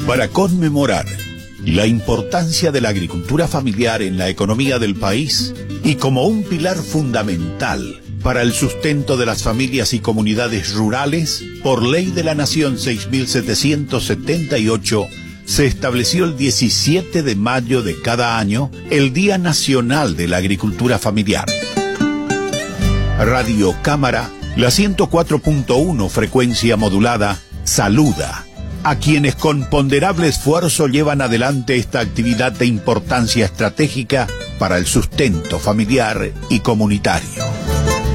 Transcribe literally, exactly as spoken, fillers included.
Para conmemorar la importancia de la agricultura familiar en la economía del país y como un pilar fundamental para el sustento de las familias y comunidades rurales, por ley de la Nación seis mil setecientos setenta y ocho, se estableció el diecisiete de mayo de cada año el Día Nacional de la Agricultura Familiar. Radio Cámara, la ciento cuatro punto uno frecuencia modulada, saluda a quienes con ponderable esfuerzo llevan adelante esta actividad de importancia estratégica para el sustento familiar y comunitario.